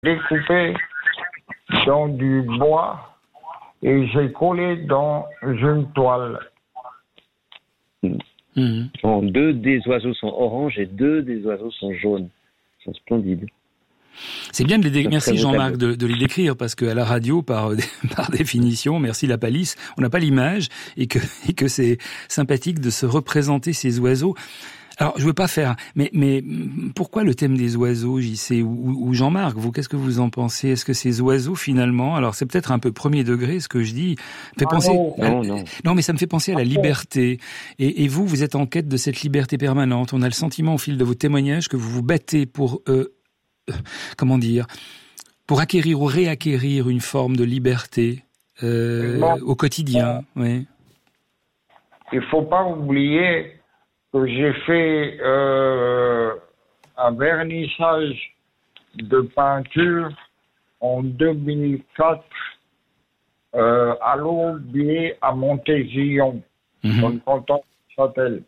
découpé dans du bois et j'ai collé dans une toile. Bon, 2 des oiseaux sont oranges et 2 des oiseaux sont jaunes. Ils sont splendides. C'est bien de les merci Jean-Marc de les décrire, parce qu'à la radio, par définition, merci la palisse, on n'a pas l'image, et que c'est sympathique de se représenter ces oiseaux. Alors, je veux pas faire, mais pourquoi le thème des oiseaux, JC, ou Jean-Marc, vous, qu'est-ce que vous en pensez? Est-ce que ces oiseaux, finalement, alors c'est peut-être un peu premier degré ce que je dis, fait penser, non, mais ça me fait penser à la liberté. Et vous êtes en quête de cette liberté permanente. On a le sentiment au fil de vos témoignages que vous vous battez pour, comment dire, pour acquérir ou réacquérir une forme de liberté au quotidien. Oui. Il faut pas oublier que j'ai fait un vernissage de peinture en 2004 à l'Aubier à Montésillon, dans le canton de Châtel.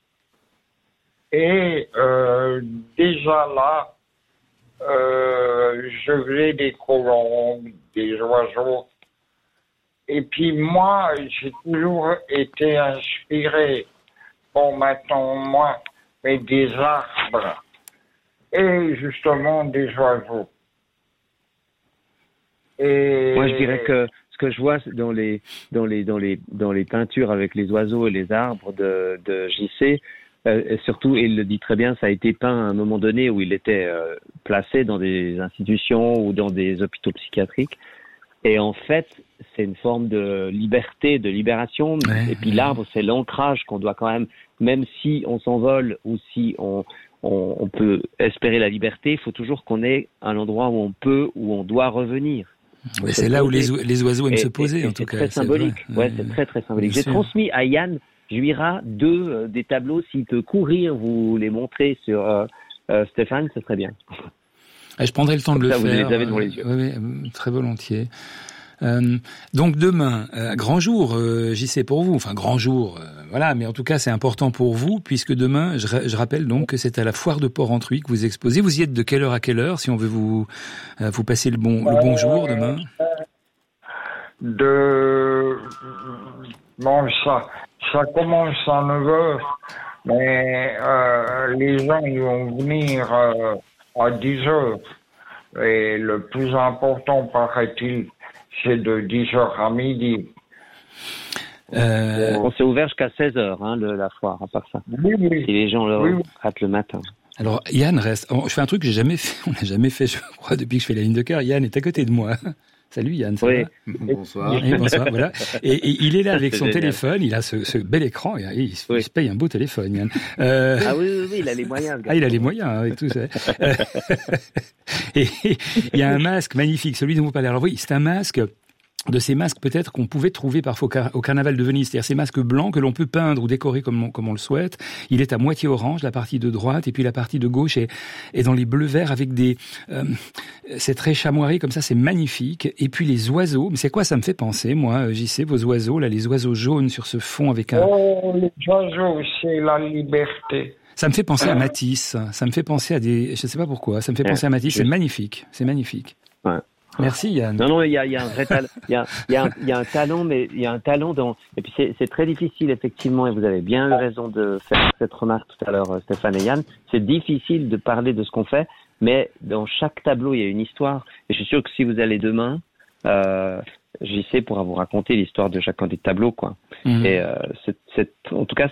Et déjà là, je faisais des colombes, des oiseaux. Et puis moi, j'ai toujours été inspiré, bon maintenant moins, mais des arbres et justement des oiseaux. Et moi, je dirais que ce que je vois dans les peintures avec les oiseaux et les arbres de JC, surtout, il le dit très bien, ça a été peint à un moment donné où il était placé dans des institutions ou dans des hôpitaux psychiatriques. Et en fait, c'est une forme de liberté, de libération. Et puis l'arbre, c'est l'ancrage qu'on doit quand même si on s'envole ou si on peut espérer la liberté, il faut toujours qu'on ait un endroit où on doit revenir. Ouais, c'est là où les oiseaux aiment se poser, en tout cas. C'est très symbolique. Ouais, c'est très, très symbolique. J'ai transmis à Yann Juira 2 des tableaux. S'il peut courir, vous les montrer sur Stéphane, ce serait bien. Je prendrai le temps de le faire. Vous les avez devant les yeux. Oui, très volontiers. Donc demain, grand jour, j'y sais pour vous. Enfin, grand jour, voilà. Mais en tout cas, c'est important pour vous, puisque demain, je rappelle donc que c'est à la foire de Port-Entruy que vous exposez. Vous y êtes de quelle heure à quelle heure, si on veut vous passer le bonjour demain? Bon, ça commence à 9h, mais les gens ils vont venir à 10h. Et le plus important, paraît-il, c'est de 10h à midi. On s'est ouvert jusqu'à 16h, la foire, à part ça. Oui. Si les gens ratent le matin. Alors, Yann reste... Je fais un truc que on n'a jamais fait, je crois, depuis que je fais la ligne de cœur. Yann est à côté de moi. Salut Yann, ça va? Bonsoir. Oui, bonsoir, voilà. Et il est là avec son téléphone, il a ce bel écran, et il se paye un beau téléphone, Yann. Ah oui, il a les moyens. Il a les moyens, et tout ça. Et il y a un masque magnifique, celui dont vous parlez. Alors oui, c'est un masque de ces masques peut-être qu'on pouvait trouver parfois au carnaval de Venise, c'est-à-dire ces masques blancs que l'on peut peindre ou décorer comme on le souhaite. Il est à moitié orange, la partie de droite, et puis la partie de gauche est dans les bleus-verts avec c'est très chamoiré comme ça, c'est magnifique. Et puis les oiseaux, mais c'est quoi ça me fait penser, moi, JC, vos oiseaux, là, les oiseaux jaunes sur ce fond avec un... Oh, les oiseaux, c'est la liberté. Ça me fait penser à Matisse, ça me fait penser à je sais pas pourquoi, ça me fait penser à Matisse, c'est magnifique. Ouais. Merci Yann. Non, il y a un vrai talent, il y a un talent, mais il y a un talent et puis c'est très difficile effectivement, et vous avez bien eu raison de faire cette remarque tout à l'heure, Stéphane et Yann. C'est difficile de parler de ce qu'on fait, mais dans chaque tableau il y a une histoire. Et je suis sûr que si vous allez demain, JC pourra vous raconter l'histoire de chacun des tableaux, quoi. Et en tout cas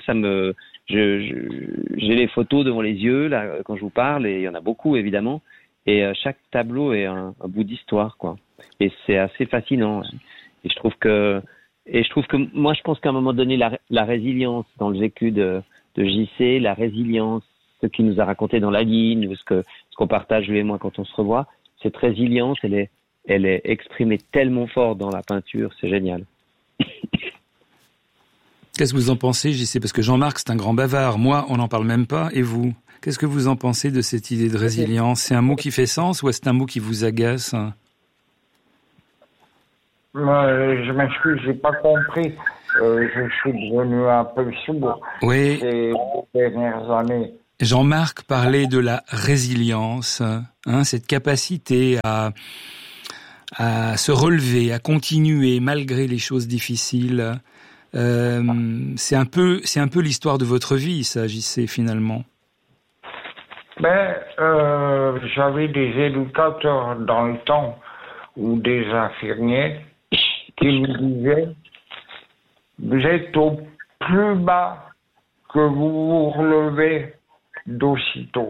j'ai les photos devant les yeux là quand je vous parle, et il y en a beaucoup évidemment. Et chaque tableau est un bout d'histoire, quoi. Et c'est assez fascinant. Et je trouve que moi, je pense qu'à un moment donné, la résilience dans le vécu de JC, la résilience, ce qu'il nous a raconté dans la ligne, ce qu'on partage lui et moi quand on se revoit, cette résilience, elle est exprimée tellement fort dans la peinture, c'est génial. Qu'est-ce que vous en pensez, JC? Parce que Jean-Marc, c'est un grand bavard. Moi, on n'en parle même pas. Et vous? Qu'est-ce que vous en pensez de cette idée de résilience? C'est un mot qui fait sens ou est-ce un mot qui vous agace? Je m'excuse, j'ai pas compris. Je suis devenu un peu sourd ces dernières années. Jean-Marc parlait de la résilience, cette capacité à se relever, à continuer malgré les choses difficiles. C'est un peu l'histoire de votre vie, ça, JC, finalement. J'avais des éducateurs dans le temps ou des infirmiers qui me disaient « Vous êtes au plus bas que vous vous relevez d'aussitôt. »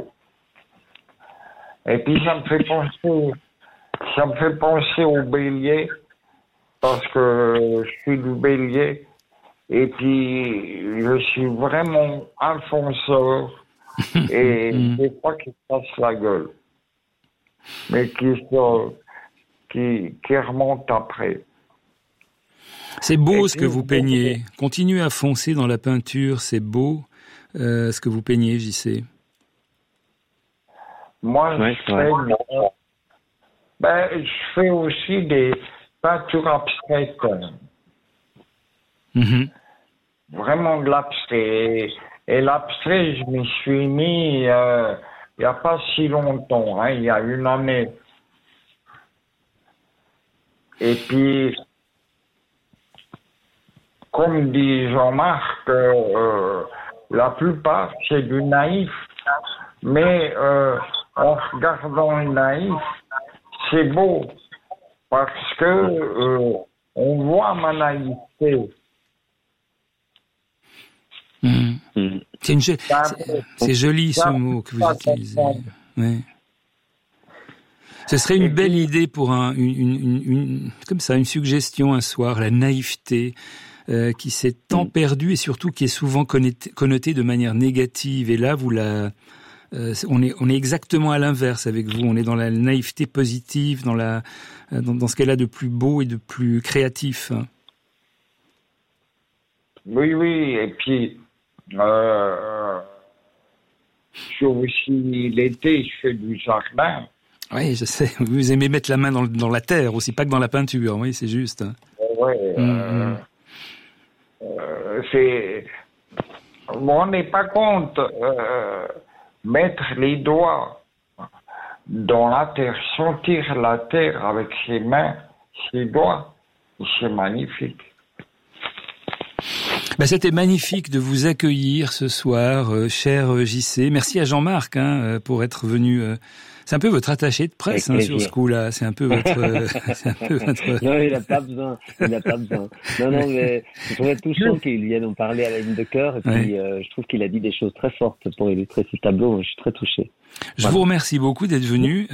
Et puis ça me fait penser au bélier, parce que je suis du bélier, et puis je suis vraiment un fonceur, et des fois qu'il passe la gueule, mais qui remonte après. C'est beau ce que vous peignez. Continuez à foncer dans la peinture, c'est beau ce que vous peignez, JC. Moi, je fais aussi des peintures abstraites. Vraiment de l'abstrait. Et l'abstrait, je m'y suis mis il n'y a pas si longtemps, il y a une année. Et puis, comme dit Jean-Marc, la plupart, c'est du naïf. Mais en regardant le naïf, c'est beau. Parce que on voit ma naïveté. C'est joli ce mot que vous utilisez. Ouais. Ce serait une belle idée pour comme ça, une suggestion un soir, la naïveté qui s'est tant perdue et surtout qui est souvent connotée de manière négative. Et là, on est exactement à l'inverse avec vous. On est dans la naïveté positive, dans ce qu'elle a de plus beau et de plus créatif. Oui, et puis aussi l'été, je fais du jardin. Oui, je sais. Vous aimez mettre la main dans la terre aussi, pas que dans la peinture. Oui, c'est juste. Oui. On n'est pas compte. Mettre les doigts dans la terre, sentir la terre avec ses mains, ses doigts, c'est magnifique. C'était magnifique de vous accueillir ce soir, cher JC. Merci à Jean-Marc pour être venu. C'est un peu votre attaché de presse sur ce coup-là. C'est un peu votre. Non, il n'a pas besoin. Non, mais je trouvais touchant qu'il vienne en parler à la ligne de cœur. Et puis, je trouve qu'il a dit des choses très fortes pour illustrer ce tableau. Je suis très touché. Je vous remercie beaucoup d'être venu.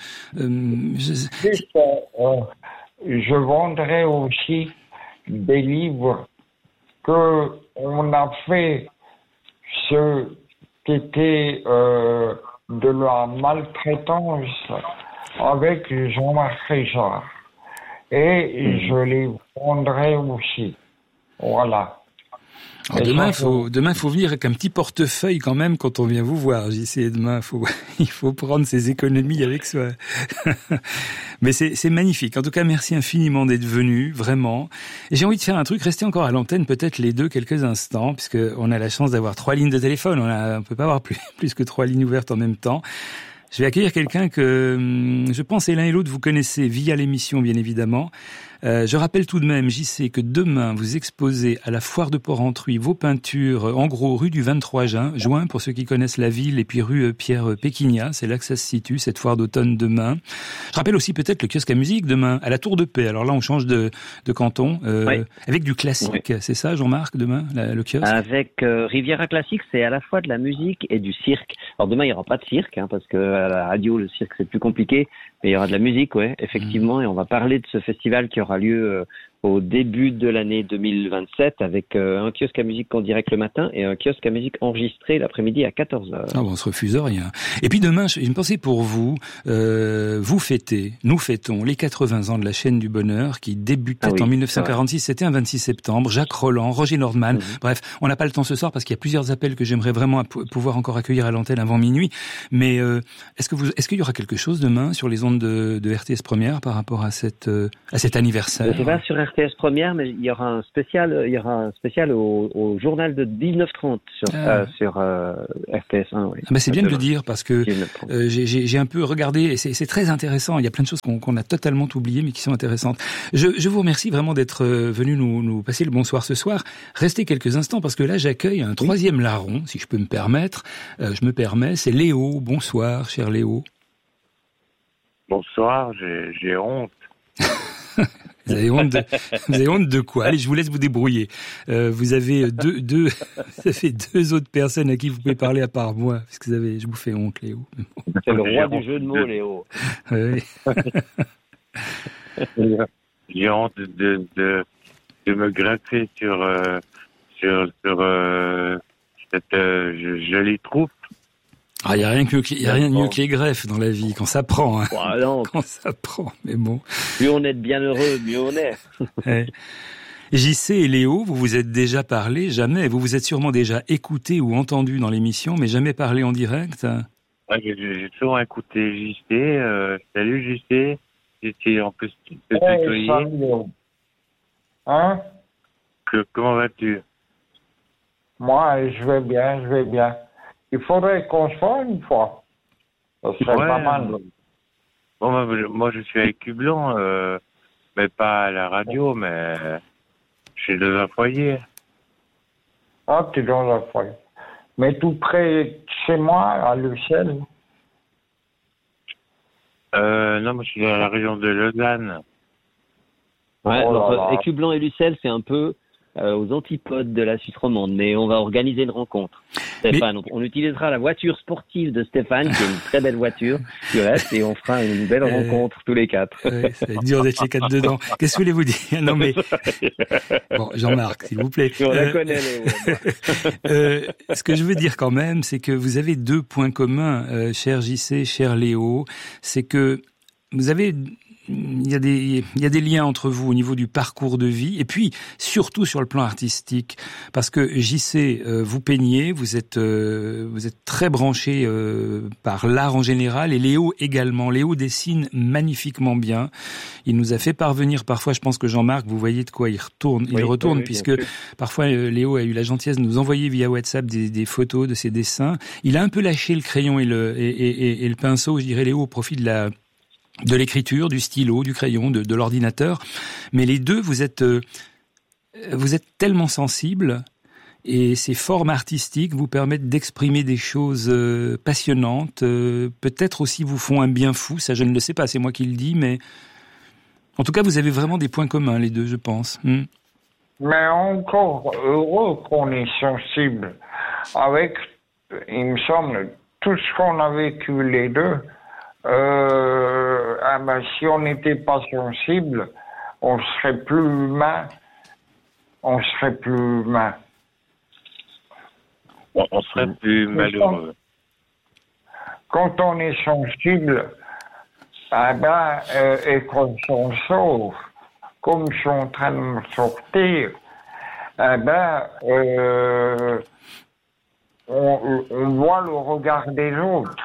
Je vendrai aussi des livres que on a fait ce qui était de la maltraitance avec Jean-Marc Richard. Et je les vendrai aussi. Voilà. Alors demain, faut venir avec un petit portefeuille quand même quand on vient vous voir. JC, demain, il faut prendre ses économies avec soi. Mais c'est magnifique. En tout cas, merci infiniment d'être venu, vraiment. Et j'ai envie de faire un truc, rester encore à l'antenne, peut-être les deux quelques instants, puisque on a la chance d'avoir 3 lignes de téléphone. On peut pas avoir plus que 3 lignes ouvertes en même temps. Je vais accueillir quelqu'un que je pense et l'un et l'autre vous connaissez via l'émission, bien évidemment. Je rappelle tout de même, JC, que demain, vous exposez à la Foire de Porrentruy vos peintures, en gros, rue du 23 juin, pour ceux qui connaissent la ville, et puis rue Pierre Péquignat, c'est là que ça se situe, cette foire d'automne demain. Je rappelle aussi peut-être le kiosque à musique demain, à la Tour de Paix. Alors là, on change de canton, avec du classique, c'est ça, Jean-Marc, demain, le kiosque? Avec Riviera Classique, c'est à la fois de la musique et du cirque. Alors demain, il n'y aura pas de cirque, parce que à la radio, le cirque, c'est plus compliqué, mais il y aura de la musique, effectivement, et on va parler de ce festival qui aura lieu au début de l'année 2027 avec un kiosque à musique en direct le matin et un kiosque à musique enregistré l'après-midi à 14h. On se refuse rien. Et puis demain, j'ai une pensée pour vous. Nous fêtons les 80 ans de la chaîne du bonheur qui débutait en 1946. C'était un 26 septembre. Jacques Roland, Roger Nordman. Bref, on n'a pas le temps ce soir parce qu'il y a plusieurs appels que j'aimerais vraiment pouvoir encore accueillir à l'antenne avant minuit. Mais est-ce qu'il y aura quelque chose demain sur les ondes de RTS Première par rapport à cet anniversaire? C'est pas sur RTS Première, mais il y aura un spécial au journal de 19h30 sur RTS 1. Oui. Ah bah c'est bien de le dire parce que j'ai un peu regardé et c'est très intéressant. Il y a plein de choses qu'on a totalement oubliées mais qui sont intéressantes. Je vous remercie vraiment d'être venu nous passer le bonsoir ce soir. Restez quelques instants parce que là j'accueille un troisième larron, si je peux me permettre. Je me permets, c'est Léo. Bonsoir, cher Léo. Bonsoir, j'ai honte. Vous avez honte de quoi? Allez, je vous laisse vous débrouiller. Vous avez deux autres personnes à qui vous pouvez parler à part moi, parce que je vous fais honte, Léo. C'est le roi du jeu de mots, Léo. Oui. J'ai honte de me greffer sur cette jolie troupe. Ah, il y a rien de mieux que les greffes dans la vie quand ça prend. Hein. Oh, non. Quand ça prend, mais bon. Plus on est bien heureux, mieux on est. Ouais. JC et Léo, vous vous êtes déjà parlé, jamais. Vous vous êtes sûrement déjà écouté ou entendu dans l'émission, mais jamais parlé en direct. Ouais, j'ai toujours écouté JC. Salut JC. JC, on peut se tutoyer. Hein? Comment vas-tu? Moi, je vais bien. Il faudrait qu'on se voit une fois. Ça serait pas mal. Bon, moi, je suis avec Cublan, mais pas à la radio, mais je suis dans un foyer. Ah, tu es dans un foyer. Mais tout près de chez moi, à Lucelle? Non, moi, je suis dans la région de Lausanne. Ouais, Écublanc et Lucelle, c'est un peu aux antipodes de la Suisse romande, mais on va organiser une rencontre. Stéphane, on utilisera la voiture sportive de Stéphane, qui est une très belle voiture, et on fera une belle rencontre tous les quatre. Ouais, c'est dur d'être les quatre dedans. Qu'est-ce que voulez-vous dire? Non mais bon, Jean-Marc, s'il vous plaît. On la connaît, Léo. Ce que je veux dire quand même, c'est que vous avez deux points communs, cher JC, cher Léo, c'est que vous avez il y a des liens entre vous au niveau du parcours de vie et puis surtout sur le plan artistique parce que JC vous peignez, vous êtes très branché par l'art en général et Léo également. Léo dessine magnifiquement bien. Il nous a fait parvenir parfois, je pense que Jean-Marc, vous voyez de quoi il retourne oui, puisque parfois Léo a eu la gentillesse de nous envoyer via WhatsApp des photos de ses dessins. Il a un peu lâché le crayon et le pinceau, je dirais Léo, au profit de l'écriture, du stylo, du crayon, de l'ordinateur. Mais les deux, vous êtes tellement sensibles et ces formes artistiques vous permettent d'exprimer des choses passionnantes. Peut-être aussi vous font un bien fou, ça je ne le sais pas, c'est moi qui le dis, mais en tout cas vous avez vraiment des points communs les deux, je pense. Mais encore heureux qu'on est sensible avec, il me semble, tout ce qu'on a vécu les deux. Si on n'était pas sensible, on serait plus humain. On serait plus malheureux. Quand on est sensible, et qu'on s'en sauve, comme je suis en train de me sortir, on voit le regard des autres.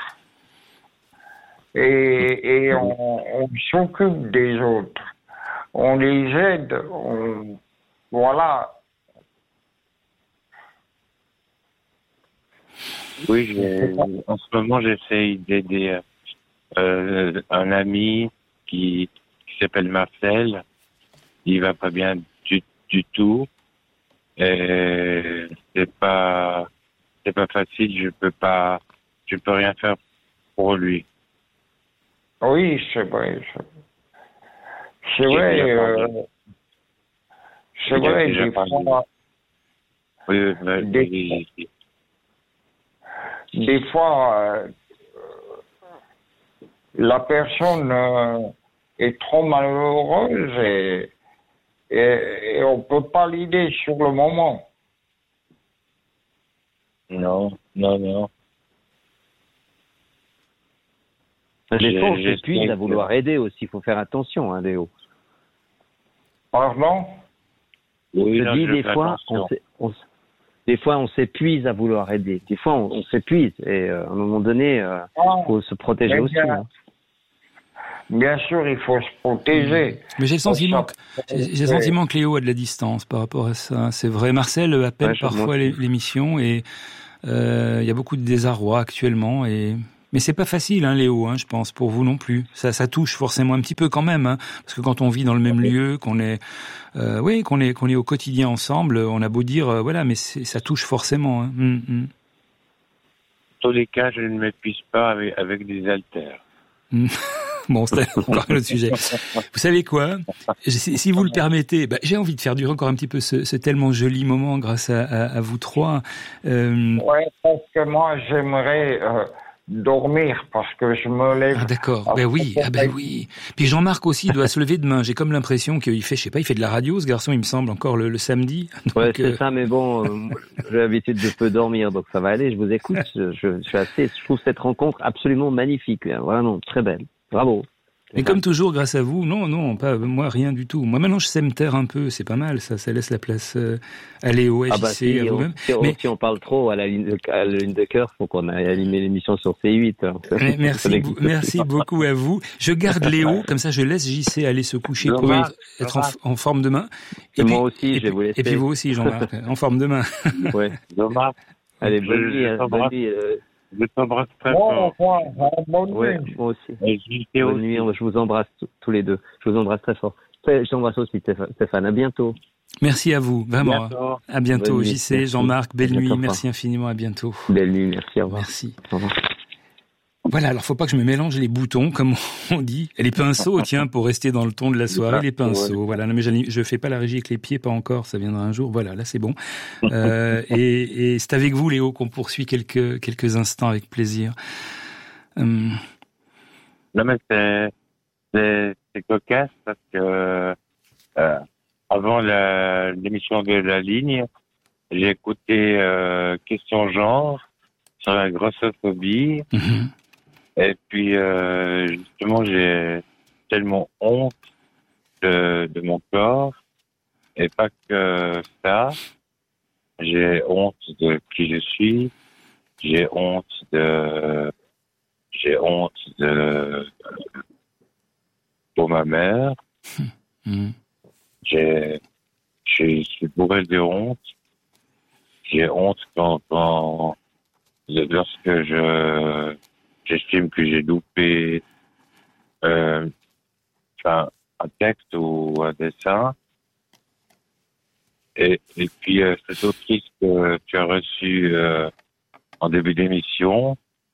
Et on s'occupe des autres. On les aide. Voilà. Oui, en ce moment, j'essaye d'aider un ami qui s'appelle Marcel. Il va pas bien du tout. Et c'est pas facile. Je peux rien faire pour lui. Oui, c'est vrai. C'est vrai, des fois... Des fois, la personne est trop malheureuse et on peut pas l'aider sur le moment. Non. Des fois, on s'épuise à vouloir aider aussi. Il faut faire attention, hein, Léo. Pardon? Oui, je dis des fois, on s'épuise à vouloir aider. Des fois, on s'épuise. Et à un moment donné, il faut se protéger aussi. Hein. bien sûr, il faut se protéger. Mais j'ai le sentiment que Léo a de la distance par rapport à ça. C'est vrai. Marcel appelle parfois l'émission et il y a beaucoup de désarroi actuellement mais c'est pas facile, hein, Léo, hein, je pense, pour vous non plus. Ça touche forcément un petit peu quand même, hein, parce que quand on vit dans le même lieu, qu'on est au quotidien ensemble, on a beau dire, voilà, mais ça touche forcément. Hein. Dans tous les cas, je ne m'épuise pas avec des haltères. Bon, c'est encore un autre sujet. Vous savez quoi? Si vous le permettez, j'ai envie de faire durer encore un petit peu ce tellement joli moment grâce à vous trois. Ouais, parce que moi, j'aimerais dormir parce que je me lève. Ah d'accord. Oui. Puis Jean-Marc aussi doit se lever demain. J'ai comme l'impression qu'il fait, il fait de la radio, ce garçon, il me semble, encore le samedi. Donc, ouais, c'est ça, mais bon, j'ai l'habitude de peu dormir, donc ça va aller. Je vous écoute. Je trouve cette rencontre absolument magnifique, hein, vraiment très belle. Bravo. Et comme toujours, grâce à vous, non, pas moi, rien du tout. Moi, maintenant, je sais me taire un peu, c'est pas mal, ça laisse la place à Léo, à JC, à vous-même. Si on parle trop à la ligne de cœur, faut qu'on aille animer l'émission sur C8. Hein. Merci beaucoup à vous. Je garde Léo, comme ça, je laisse JC aller se coucher pour être en forme demain. Et moi aussi, je vais vous laisser. Et puis vous aussi, Jean-Marc, en forme demain. Ouais. Jean-Marc. Allez, bonne nuit. Je t'embrasse très fort. Bonne nuit. Ouais, moi aussi. Bonne nuit, je vous embrasse tous les deux. Je vous embrasse très fort. Je t'embrasse aussi, Stéphane. À bientôt. Merci à vous, vraiment. À bientôt, JC, Jean-Marc. Belle nuit. Merci infiniment. À bientôt. Belle nuit. Merci. Au revoir. Merci. Au revoir. Voilà, alors faut pas que je me mélange les boutons, comme on dit. Et les pinceaux, tiens, pour rester dans le ton de la soirée, les pinceaux. Voilà, non, mais je fais pas la régie avec les pieds, pas encore, ça viendra un jour. Voilà, là c'est bon. Et c'est avec vous, Léo, qu'on poursuit quelques instants avec plaisir. Non, mais c'est cocasse parce que avant l'émission de la ligne, j'ai écouté Question Genre sur la grossophobie. Mm-hmm. Et puis, justement, j'ai tellement honte de mon corps. Et pas que ça. J'ai honte de qui je suis. J'ai honte pour ma mère. Mm-hmm. Je suis bourré de honte. J'ai honte lorsque j'estime que j'ai loupé un texte ou un dessin. Et puis cette autrice que tu as reçue en début d'émission,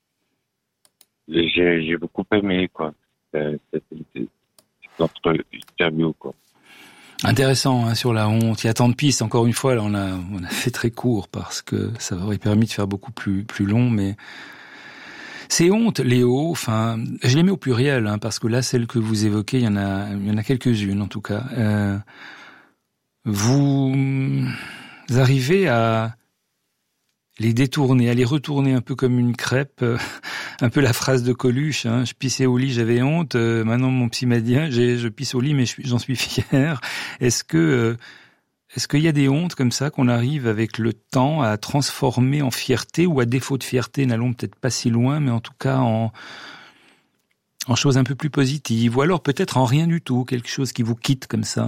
j'ai beaucoup aimé quoi. Cette interview quoi. Intéressant, hein, sur la honte. Il y a tant de pistes. Encore une fois, là, on a fait très court parce que ça aurait permis de faire beaucoup plus long, mais ces hontes, Léo, enfin, je les mets au pluriel, hein, parce que là, celles que vous évoquez, il y en a quelques-unes, en tout cas. Vous arrivez à les détourner, à les retourner un peu comme une crêpe, un peu la phrase de Coluche, hein, je pissais au lit, j'avais honte, maintenant mon psy m'a dit, je pisse au lit, mais j'en suis fier. Est-ce qu'il y a des hontes comme ça qu'on arrive avec le temps à transformer en fierté, ou à défaut de fierté, n'allons peut-être pas si loin, mais en tout cas en choses un peu plus positives, ou alors peut-être en rien du tout, quelque chose qui vous quitte comme ça?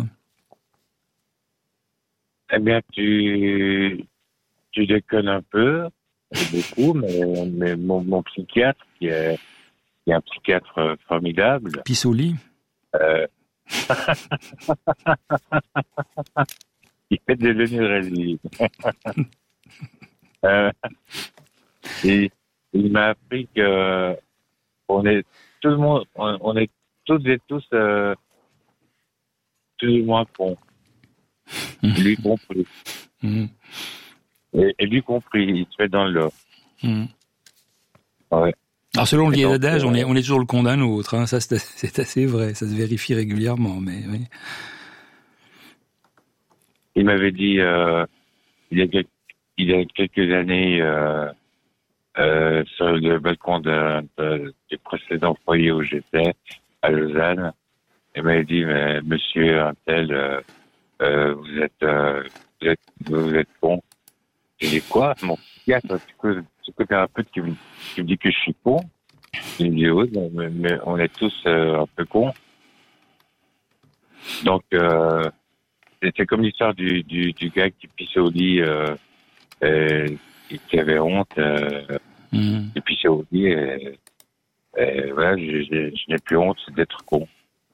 Eh bien, tu déconnes un peu, beaucoup, mais mon psychiatre, qui est un psychiatre formidable. Pisse au lit. Il fait de l'énergie. Et il m'a appris que on est toutes et tous plus ou moins cons. Lui compris. Et lui compris, il se fait dans l'or. Ouais. Alors selon le vieil adage, on est toujours le con d'un autre. Hein. Ça c'est assez vrai, ça se vérifie régulièrement. Mais oui. Il m'avait dit il y a quelques années sur le balcon du précédent foyer où j'étais à Lausanne, il m'avait dit mais monsieur Untel, vous êtes con. J'ai dit quoi? Mon psychiatre, psychothérapeute qui me dit que je suis con. Il me dit oui, mais on est tous un peu cons. Donc, c'est comme l'histoire du gars qui pissait au lit et qui avait honte de pisser au lit. Et voilà, je n'ai plus honte d'être con.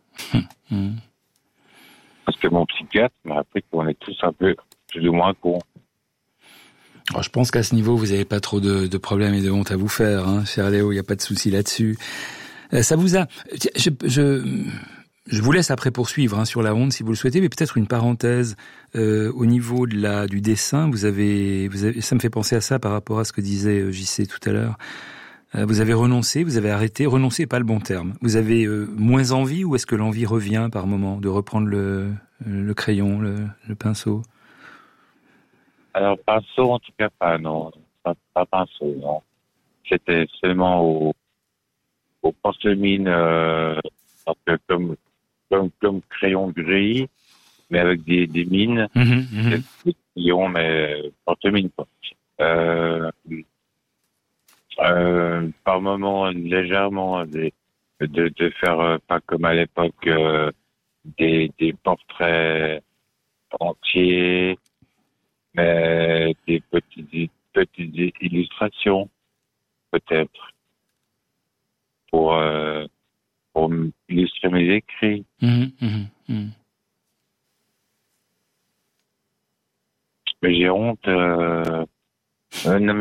Parce que mon psychiatre m'a appris qu'on est tous un peu plus ou moins cons. Alors, je pense qu'à ce niveau, vous n'avez pas trop de problèmes et de honte à vous faire, hein, cher Léo, il n'y a pas de souci là-dessus. Ça vous a... Je vous laisse après poursuivre hein, sur la honte si vous le souhaitez, mais peut-être une parenthèse au niveau du dessin. Vous avez, ça me fait penser à ça par rapport à ce que disait JC tout à l'heure. Vous avez renoncé, vous avez arrêté. Renoncer n'est pas le bon terme. Vous avez moins envie ou est-ce que l'envie revient par moment de reprendre le crayon, le pinceau? Alors pinceau en tout cas pas, non, pas pinceau, non. C'était seulement au porte-mine, comme crayon gris, mais avec des mines, des crayons, mais porte-mine quoi. Par moment légèrement de faire pas comme à l'époque des portraits entiers, mais des petites illustrations peut-être pour illustrer mes écrits. Mais j'ai honte. Non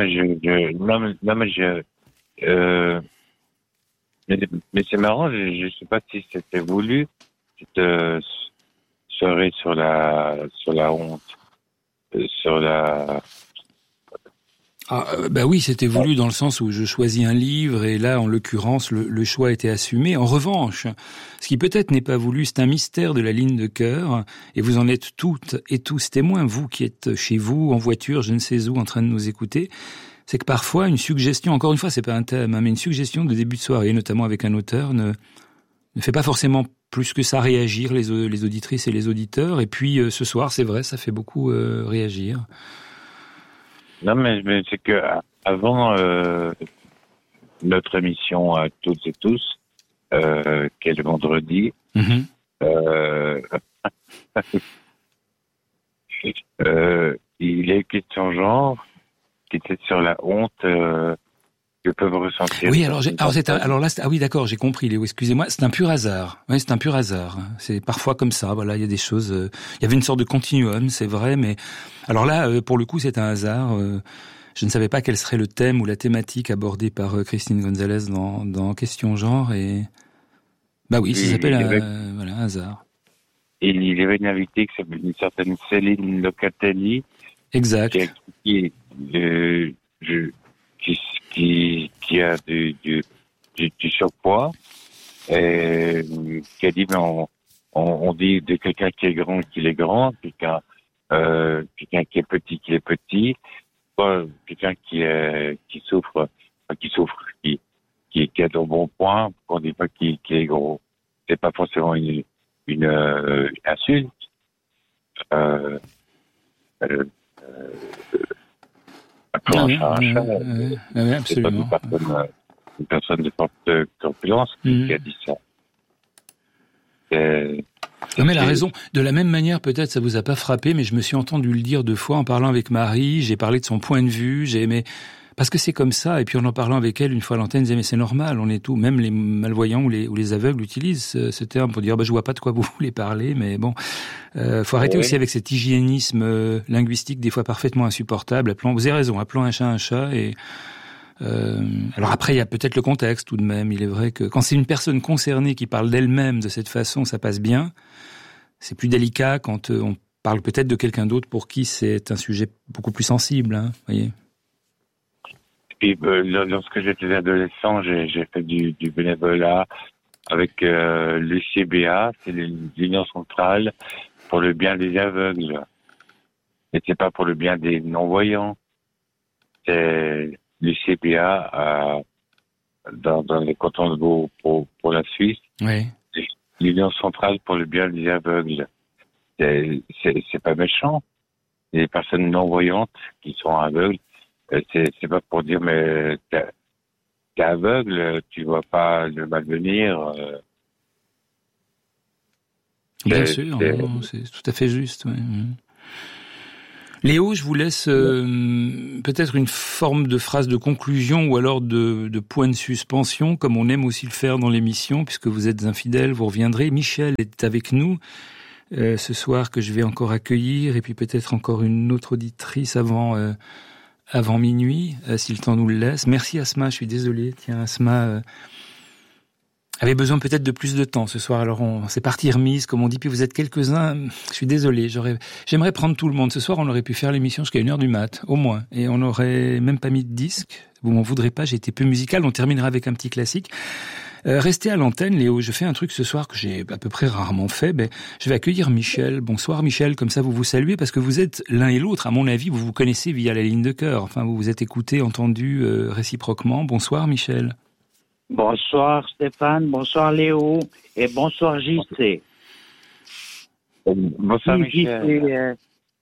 mais c'est marrant. Je sais pas si c'était voulu cette soirée sur la honte, sur la. Bah oui, c'était voulu dans le sens où je choisis un livre et là, en l'occurrence, le choix était assumé. En revanche, ce qui peut-être n'est pas voulu, c'est un mystère de la ligne de cœur et vous en êtes toutes et tous témoins, vous qui êtes chez vous, en voiture, je ne sais où, en train de nous écouter. C'est que parfois, une suggestion, encore une fois, c'est pas un thème, hein, mais une suggestion de début de soirée, notamment avec un auteur, ne fait pas forcément plus que ça réagir les auditrices et les auditeurs. Et puis, ce soir, c'est vrai, ça fait beaucoup réagir. Non, mais c'est que avant notre émission à toutes et tous, qui est le vendredi, il est question genre qui était sur la honte que peuvent ressentir. Oui, alors là, oui, d'accord, j'ai compris, Léo. Excusez-moi, c'est un pur hasard. Oui, c'est un pur hasard. C'est parfois comme ça. Voilà, il y a des choses. Il y avait une sorte de continuum, c'est vrai, mais alors là, pour le coup, c'est un hasard. Je ne savais pas quel serait le thème ou la thématique abordée par Christine Gonzalez dans Question Genre et bah oui, ça s'appelle un hasard. Et il y avait une invitée qui s'appelle une certaine Céline Locatelli. Exact. Qui a du surpoids et qui a dit on dit de quelqu'un qui est grand qu'il est grand, quelqu'un qui est petit qu'il est petit, pas quelqu'un qui souffre qui a de bons points, qu'on dit pas qu'il est gros. C'est pas forcément une insulte. Absolument. C'est pas une personne de forte corpulence qui a dit ça. Non mais elle a raison. De la même manière, peut-être ça vous a pas frappé, mais je me suis entendu le dire 2 fois en parlant avec Marie. J'ai parlé de son point de vue. J'ai aimé parce que c'est comme ça. Et puis en parlant avec elle une fois à l'antenne, je disais mais c'est normal. On est tous, même les malvoyants ou les aveugles utilisent ce terme pour dire je vois pas de quoi vous voulez parler. Mais bon, faut arrêter aussi avec cet hygiénisme linguistique des fois parfaitement insupportable. Vous avez raison, appelons un chat et alors après, il y a peut-être le contexte tout de même. Il est vrai que quand c'est une personne concernée qui parle d'elle-même de cette façon, ça passe bien. C'est plus délicat quand on parle peut-être de quelqu'un d'autre pour qui c'est un sujet beaucoup plus sensible. Hein, voyez. Et lorsque j'étais adolescent, j'ai fait du bénévolat avec l'UCBA, c'est l'Union centrale pour le bien des aveugles. Et c'est pas pour le bien des non-voyants. C'est l'UCBA dans les cantons de Vaud pour la Suisse. Oui. L'Union centrale pour le bien des aveugles. C'est pas méchant. Les personnes non-voyantes qui sont aveugles, c'est pas pour dire mais t'es aveugle, tu vois pas le mal venir. Bien sûr, c'est tout à fait juste. Ouais. Léo, je vous laisse peut-être une forme de phrase de conclusion ou alors de point de suspension, comme on aime aussi le faire dans l'émission, puisque vous êtes infidèle, vous reviendrez. Michel est avec nous ce soir, que je vais encore accueillir, et puis peut-être encore une autre auditrice avant minuit, si le temps nous le laisse. Merci Asma, je suis désolé. Tiens, Asma avait besoin peut-être de plus de temps ce soir, alors on s'est parti remise, comme on dit, puis vous êtes quelques-uns, je suis désolé, j'aimerais prendre tout le monde. Ce soir, on aurait pu faire l'émission jusqu'à 1h du mat, au moins, et on n'aurait même pas mis de disque. Vous m'en voudrez pas, j'ai été peu musical, on terminera avec un petit classique. Restez à l'antenne, Léo, je fais un truc ce soir que j'ai à peu près rarement fait, je vais accueillir Michel. Bonsoir Michel, comme ça vous vous saluez, parce que vous êtes l'un et l'autre, à mon avis, vous vous connaissez via la ligne de cœur, enfin vous vous êtes écoutés, entendus réciproquement. Bonsoir Michel. Bonsoir Stéphane, bonsoir Léo et bonsoir JC. Bonsoir Michel.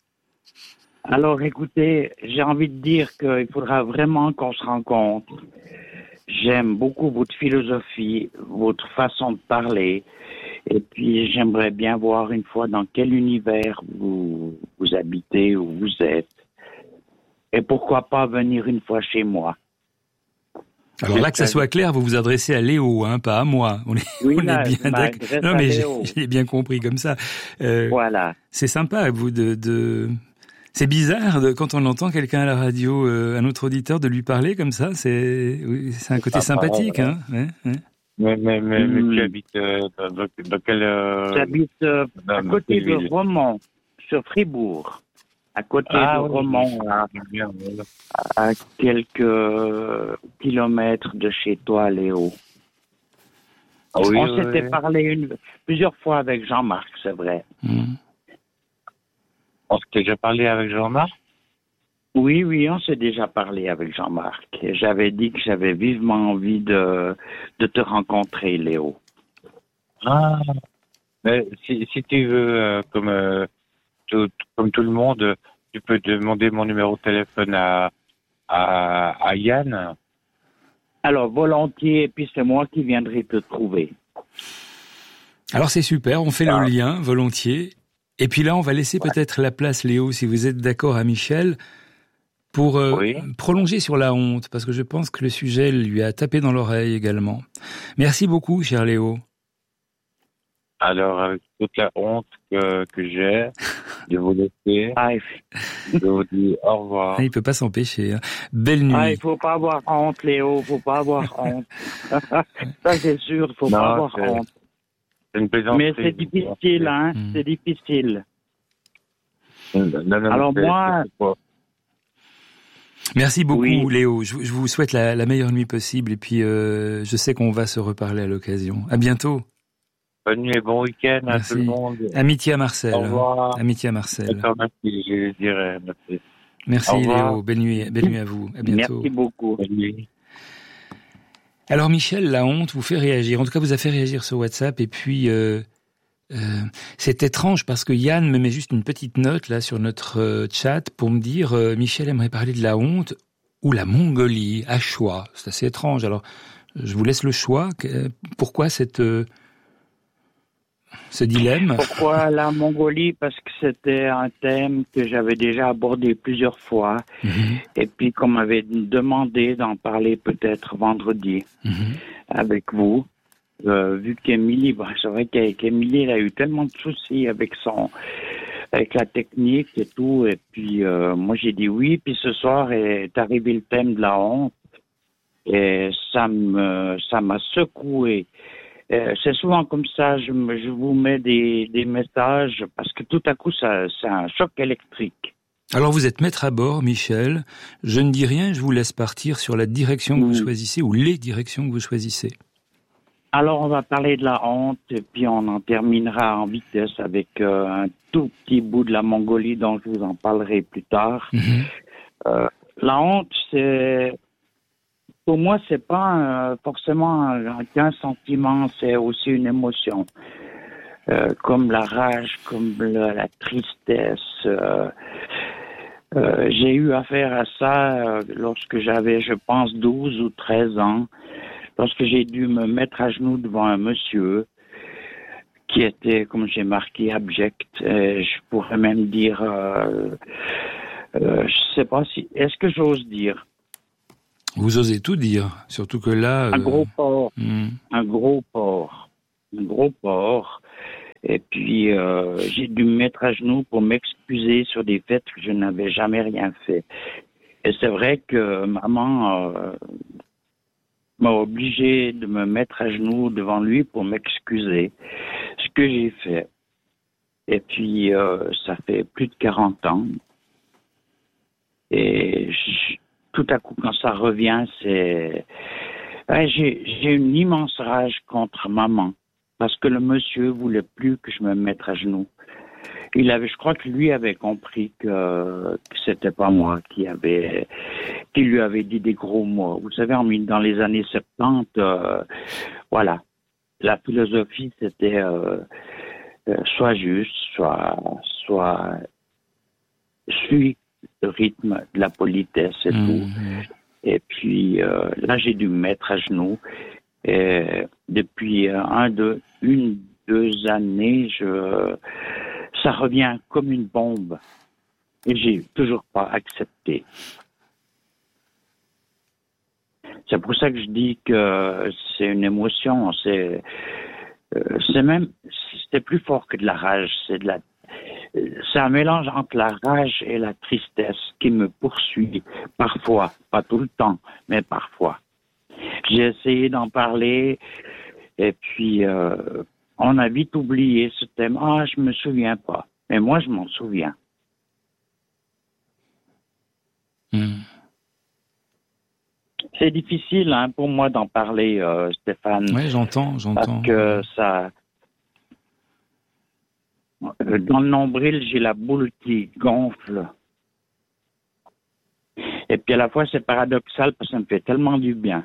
Alors écoutez, j'ai envie de dire qu'il faudra vraiment qu'on se rencontre. J'aime beaucoup votre philosophie, votre façon de parler, et puis j'aimerais bien voir une fois dans quel univers vous habitez, où vous êtes, et pourquoi pas venir une fois chez moi. Alors là, que ça soit clair, vous vous adressez à Léo, pas à moi. On est bien d'accord. Non, mais j'ai bien compris comme ça. Voilà. C'est sympa, vous c'est bizarre quand on entend quelqu'un à la radio, un autre auditeur, de lui parler comme ça. C'est un côté sympathique, ouais. Mais tu habites dans quel... J'habite à côté de Romont, sur Fribourg. À côté de Romont, à quelques kilomètres de chez toi, Léo. Oui, on s'était parlé plusieurs fois avec Jean-Marc, c'est vrai. On s'était déjà parlé avec Jean-Marc? Oui, on s'est déjà parlé avec Jean-Marc. J'avais dit que j'avais vivement envie de te rencontrer, Léo. Ah, mais si tu veux, comme tout le monde, tu peux demander mon numéro de téléphone à Yann. Alors, volontiers, et puis c'est moi qui viendrai te trouver. Alors c'est super, on fait le lien, volontiers. Et puis là, on va laisser peut-être la place, Léo, si vous êtes d'accord, à Michel, pour prolonger sur la honte, parce que je pense que le sujet lui a tapé dans l'oreille également. Merci beaucoup, cher Léo. Alors, avec toute la honte que j'ai de vous laisser, je vous dis au revoir. Il peut pas s'empêcher. Belle nuit. Il faut pas avoir honte, Léo. Faut pas avoir honte. Ça, c'est sûr. Faut pas avoir honte. C'est une plaisanterie. Mais c'est difficile, C'est difficile. Non, alors moi... Merci beaucoup, Léo. Je vous souhaite la meilleure nuit possible. Et puis, je sais qu'on va se reparler à l'occasion. À bientôt. Bonne nuit et bon week-end à tout le monde. Amitié à Marcel. Au revoir. Amitié à Marcel. Merci, je dirais. Merci. Merci Léo. Belle nuit à vous. À bientôt. Merci beaucoup. Bonne nuit. Alors Michel, la honte vous fait réagir. En tout cas, vous a fait réagir sur WhatsApp. Et puis, c'est étrange parce que Yann me met juste une petite note là sur notre chat pour me dire Michel aimerait parler de la honte ou la Mongolie à choix. C'est assez étrange. Alors, je vous laisse le choix. Pourquoi ce dilemme? Pourquoi la Mongolie? Parce que c'était un thème que j'avais déjà abordé plusieurs fois. Et puis qu'on m'avait demandé d'en parler peut-être vendredi avec vous. Vu qu'Émilie, c'est vrai qu'Émilie, elle a eu tellement de soucis avec la technique et tout. Et puis moi j'ai dit oui. Puis ce soir est arrivé le thème de la honte. Et ça m'a secoué. C'est souvent comme ça, je vous mets des messages parce que tout à coup, c'est un choc électrique. Alors vous êtes maître à bord, Michel. Je ne dis rien, je vous laisse partir sur la direction que vous choisissez ou les directions que vous choisissez. Alors on va parler de la honte et puis on en terminera en vitesse avec un tout petit bout de la Mongolie dont je vous en parlerai plus tard. La honte, pour moi, c'est pas forcément qu'un sentiment, c'est aussi une émotion. Comme la rage, comme la tristesse. J'ai eu affaire à ça lorsque j'avais, je pense, 12 ou 13 ans, lorsque j'ai dû me mettre à genoux devant un monsieur qui était, comme j'ai marqué, abject. Je pourrais même dire, je sais pas si, est-ce que j'ose dire? Vous osez tout dire, surtout que là... Un gros porc, un gros porc. Et puis, j'ai dû me mettre à genoux pour m'excuser sur des faits que je n'avais jamais rien fait. Et c'est vrai que maman m'a obligé de me mettre à genoux devant lui pour m'excuser. Ce que j'ai fait. Et puis, ça fait plus de 40 ans. Et tout à coup, quand ça revient, c'est... j'ai une immense rage contre maman. Parce que le monsieur voulait plus que je me mette à genoux. Je crois que lui avait compris que c'était pas moi qui lui avait dit des gros mots. Vous savez, dans les années 70, voilà. La philosophie, c'était soit juste, soit suis le rythme de la politesse et tout. Et puis là, j'ai dû me mettre à genoux. Et depuis 2 années, ça revient comme une bombe. Et j'ai toujours pas accepté. C'est pour ça que je dis que c'est une émotion. C'est plus fort que de la rage. C'est un mélange entre la rage et la tristesse qui me poursuit parfois, pas tout le temps, mais parfois. J'ai essayé d'en parler et puis on a vite oublié ce thème. Ah, je me souviens pas. Mais moi, je m'en souviens. C'est difficile pour moi d'en parler, Stéphane. Oui, j'entends. Parce que ça... Dans le nombril, j'ai la boule qui gonfle. Et puis à la fois, c'est paradoxal parce que ça me fait tellement du bien.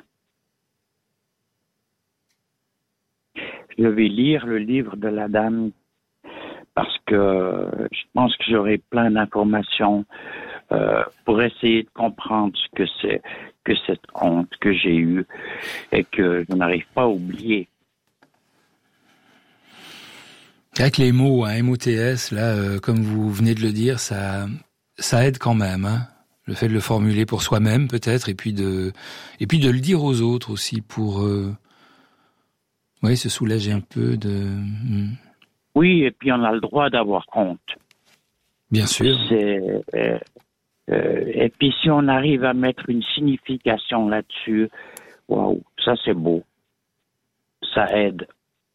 Je vais lire le livre de la dame parce que je pense que j'aurai plein d'informations pour essayer de comprendre ce que c'est que cette honte que j'ai eue et que je n'arrive pas à oublier. Avec les mots, MOTS, là, comme vous venez de le dire, ça aide quand même, le fait de le formuler pour soi-même peut-être, et puis de le dire aux autres aussi pour se soulager un peu de... Oui, et puis on a le droit d'avoir honte. Bien sûr. Et puis si on arrive à mettre une signification là-dessus, waouh, ça c'est beau. Ça aide.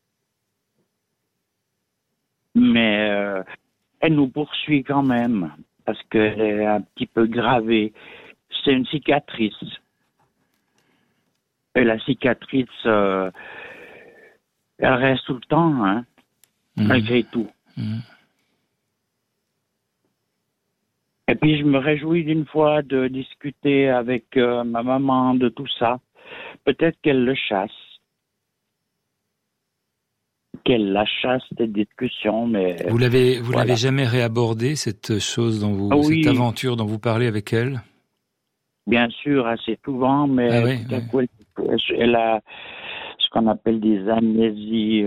Mais elle nous poursuit quand même, parce qu'elle est un petit peu gravée. C'est une cicatrice. Et la cicatrice, elle reste tout le temps, malgré tout. Et puis je me réjouis d'une fois de discuter avec ma maman de tout ça. Peut-être qu'elle le chasse. Qu'elle la chasse des discussions, mais... Vous l'avez jamais réabordé, cette chose cette aventure dont vous parlez avec elle? Bien sûr, assez souvent, mais tout à coup, elle a ce qu'on appelle des amnésies,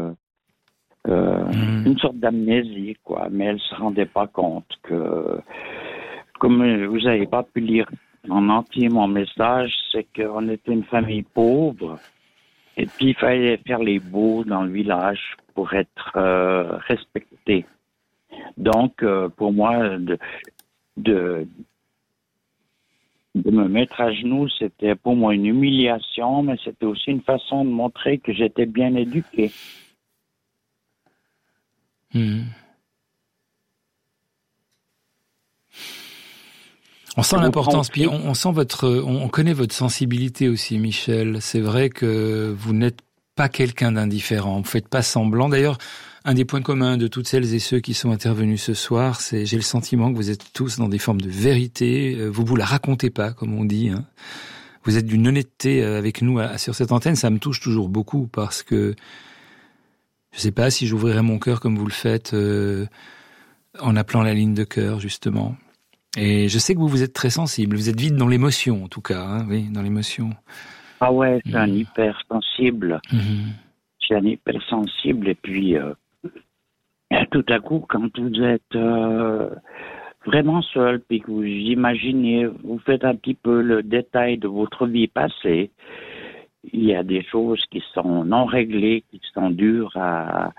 une sorte d'amnésie, quoi, mais elle se rendait pas compte que, comme vous n'avez pas pu lire en entier mon message, c'est qu'on était une famille pauvre. Et puis, il fallait faire les beaux dans le village pour être respecté. Donc, pour moi, de me mettre à genoux, c'était pour moi une humiliation, mais c'était aussi une façon de montrer que j'étais bien éduqué. On sent l'importance, puis on sent on connaît votre sensibilité aussi, Michel. C'est vrai que vous n'êtes pas quelqu'un d'indifférent. Vous faites pas semblant. D'ailleurs, un des points communs de toutes celles et ceux qui sont intervenus ce soir, j'ai le sentiment que vous êtes tous dans des formes de vérité. Vous la racontez pas, comme on dit. Vous êtes d'une honnêteté avec nous sur cette antenne. Ça me touche toujours beaucoup parce que je sais pas si j'ouvrirais mon cœur comme vous le faites en appelant la ligne de cœur, justement. Et je sais que vous êtes très sensible. Vous êtes vite dans l'émotion, en tout cas. Hein, oui, dans l'émotion. Ah ouais, c'est un hypersensible. C'est un hypersensible. Et puis, tout à coup, quand vous êtes vraiment seul, puis que vous imaginez, vous faites un petit peu le détail de votre vie passée, il y a des choses qui sont non réglées, qui sont dures à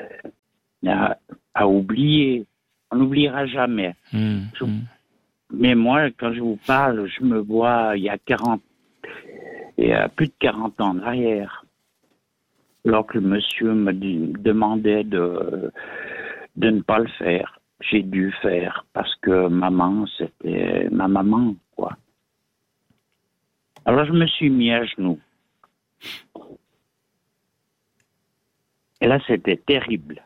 oublier. On n'oubliera jamais. Mais moi, quand je vous parle, je me vois il y a plus de 40 ans en arrière. Alors que le monsieur me demandait de ne pas le faire. J'ai dû faire parce que maman, c'était ma maman, quoi. Alors je me suis mis à genoux. Et là, c'était terrible.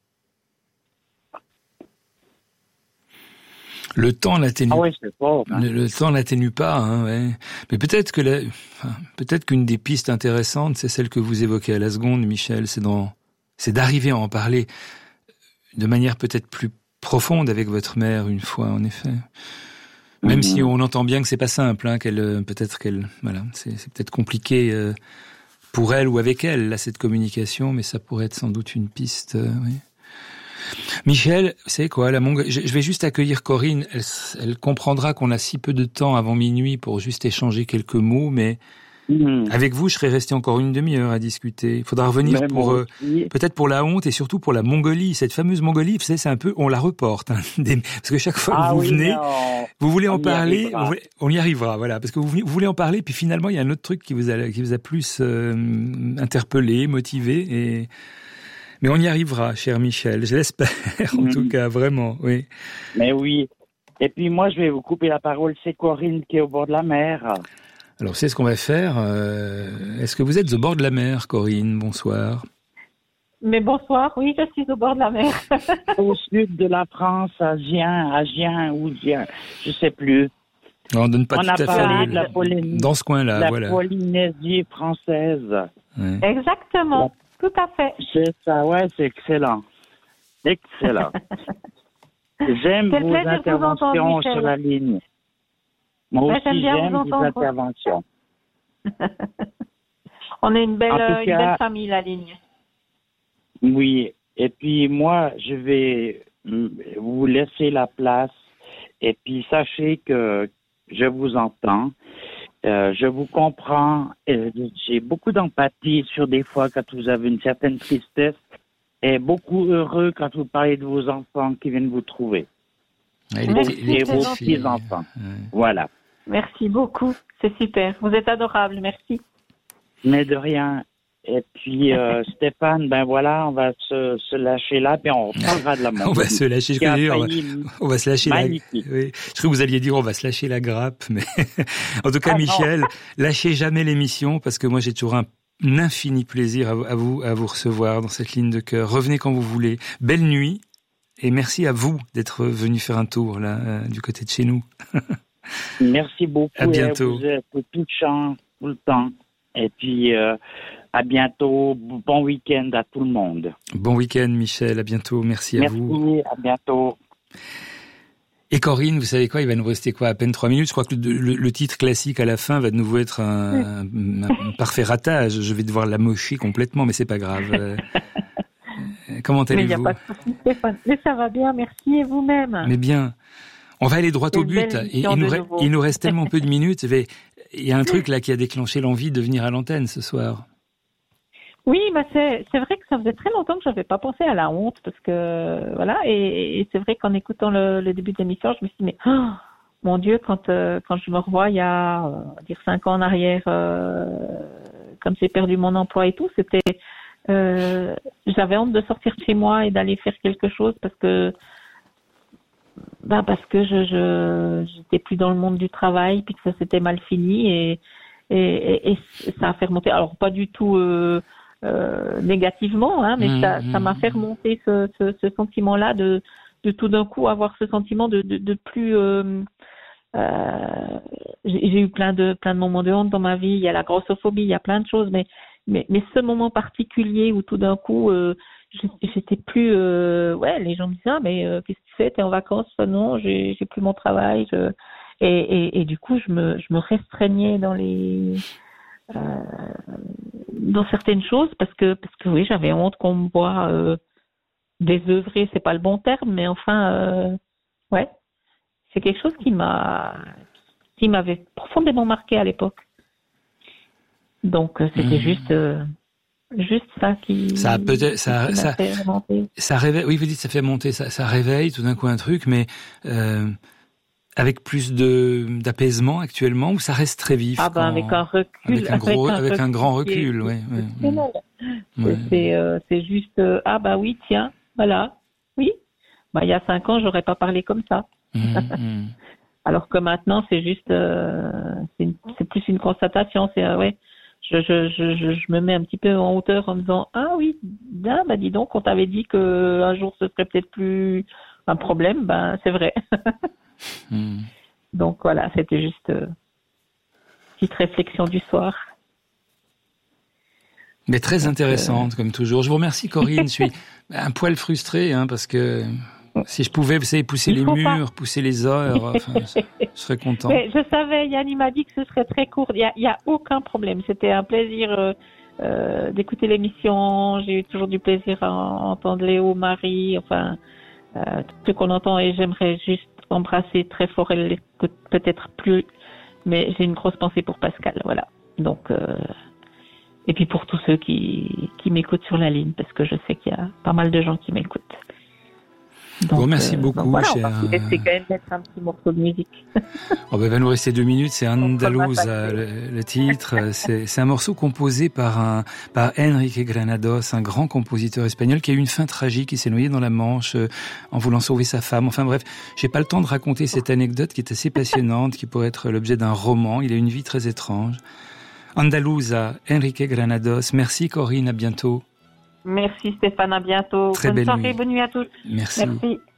Le temps n'atténue. Ah ouais, c'est fort. Hein. Le temps n'atténue pas, hein, ouais. Mais peut-être qu'une des pistes intéressantes, c'est celle que vous évoquez à la seconde, Michel, c'est d'arriver à en parler de manière peut-être plus profonde avec votre mère une fois, en effet. Même si on entend bien que c'est pas simple, hein, voilà, c'est peut-être compliqué pour elle ou avec elle, là, cette communication, mais ça pourrait être sans doute une piste, oui. Michel, vous savez quoi, je vais juste accueillir Corinne, elle comprendra qu'on a si peu de temps avant minuit pour juste échanger quelques mots, mais avec vous, je serais resté encore une demi-heure à discuter. Il faudra revenir peut-être pour la honte et surtout pour la Mongolie. Cette fameuse Mongolie, vous savez, c'est un peu, on la reporte. Hein, parce que chaque fois que vous venez, vous voulez en parler, on y arrivera, voilà. Parce que vous voulez en parler, puis finalement, il y a un autre truc qui vous a plus interpellé, motivé, mais on y arrivera, cher Michel, je l'espère, en tout cas, vraiment, oui. Mais oui. Et puis moi, je vais vous couper la parole, c'est Corinne qui est au bord de la mer. Alors, c'est ce qu'on va faire. Est-ce que vous êtes au bord de la mer, Corinne? Bonsoir. Mais bonsoir, oui, je suis au bord de la mer. Au sud de la France, à Gien ou Gien, je sais plus. On donne pas tout à fait. On a parlé de la Polynésie. Dans ce coin-là, voilà. La Polynésie française. Ouais. Exactement, tout à fait. C'est ça, ouais, c'est excellent. Excellent. J'aime vos interventions sur la ligne. Moi aussi, j'aime vos interventions. On est une belle famille, la ligne. Oui, et puis moi, je vais vous laisser la place. Et puis, sachez que je vous entends, je vous comprends. J'ai beaucoup d'empathie sur des fois quand vous avez une certaine tristesse et beaucoup heureux quand vous parlez de vos enfants qui viennent vous trouver. Et vos petits-enfants. Voilà. Merci beaucoup, c'est super. Vous êtes adorable, merci. Mais de rien. Et puis, Stéphane, ben voilà, on va se lâcher là, puis on reparlera de la Mongolie. On va se lâcher, on va se lâcher oui. Je crois que vous alliez dire on va se lâcher la grappe, mais en tout cas, Michel, lâchez jamais l'émission, parce que moi j'ai toujours un infini plaisir à vous recevoir dans cette ligne de cœur. Revenez quand vous voulez. Belle nuit, et merci à vous d'être venu faire un tour, là, du côté de chez nous. Merci beaucoup. À bientôt. Vous êtes touchant tout le temps. Et puis, à bientôt. Bon week-end à tout le monde. Bon week-end, Michel. À bientôt. Merci à vous. Merci, à bientôt. Et Corinne, vous savez quoi? Il va nous rester à peine 3 minutes. Je crois que le titre classique à la fin va de nouveau être un parfait ratage. Je vais devoir l'amocher complètement, mais c'est pas grave. Comment allez-vous? Mais il n'y a pas de souci, Stéphane. Mais ça va bien, merci. Et vous-même? Mais bien. On va aller droit au but. Il nous reste tellement peu de minutes. Il y a un truc là qui a déclenché l'envie de venir à l'antenne ce soir. Oui, bah c'est vrai que ça faisait très longtemps que je n'avais pas pensé à la honte, parce que voilà, et c'est vrai qu'en écoutant le début de l'émission, je me suis dit, mais mon Dieu, quand je me revois il y a 5 ans en arrière, comme j'ai perdu mon emploi et tout, c'était j'avais honte de sortir de chez moi et d'aller faire quelque chose parce que j'étais plus dans le monde du travail, puis que ça s'était mal fini et ça a fait remonter. Alors pas du tout négativement, hein, mais ça m'a fait remonter ce sentiment-là de tout d'un coup avoir ce sentiment de plus. J'ai eu plein de moments de honte dans ma vie. Il y a la grossophobie, il y a plein de choses, mais ce moment particulier où tout d'un coup j'étais plus, les gens me disaient, ah, mais qu'est-ce que tu fais? T'es en vacances? Non, j'ai plus mon travail. Et du coup, je me restreignais dans certaines choses parce que oui, j'avais honte qu'on me voit désœuvrée, c'est pas le bon terme, mais enfin, c'est quelque chose qui m'avait profondément marqué à l'époque. Donc c'était juste ça qui ça peut-être ça fait monter. Ça réveille. Oui, vous dites ça fait monter, ça réveille tout d'un coup un truc, mais avec plus d'apaisement actuellement, ou ça reste très vif? Avec un recul, avec un grand recul, ouais. C'est juste oui, tiens, voilà, oui. Il y a 5 ans, j'aurais pas parlé comme ça. Alors que maintenant, c'est juste, c'est plus une constatation. C'est je me mets un petit peu en hauteur en me disant, ah oui, bien, dis donc, on t'avait dit que un jour ce serait peut-être plus un problème. C'est vrai. Donc voilà, c'était juste petite réflexion du soir. Mais très intéressante, comme toujours. Je vous remercie, Corinne. Je suis un poil frustré, parce que si je pouvais, vous savez, pousser les murs, pousser les heures, je serais content. Mais je savais, Yann m'a dit que ce serait très court. Il y a aucun problème. C'était un plaisir d'écouter l'émission. J'ai eu toujours du plaisir à entendre Léo, Marie, tout ce qu'on entend, et j'aimerais juste embrasser très fort. Elle l'écoute peut-être plus, mais j'ai une grosse pensée pour Pascal. Voilà. Donc, et puis pour tous ceux qui m'écoutent sur la ligne, parce que je sais qu'il y a pas mal de gens qui m'écoutent. Donc, merci beaucoup, voilà, cher. On va essayer quand même mettre un petit morceau de musique. Il va nous rester 2 minutes. C'est Andaluza, le titre. C'est un morceau composé par Enrique Granados, un grand compositeur espagnol qui a eu une fin tragique. Il s'est noyé dans la Manche en voulant sauver sa femme. Enfin bref, j'ai pas le temps de raconter cette anecdote qui est assez passionnante, qui pourrait être l'objet d'un roman. Il a une vie très étrange. Andaluza, Enrique Granados. Merci, Corinne. À bientôt. Merci Stéphane, à bientôt. Très bonne soirée, nuit. bonne nuit à tous. Merci.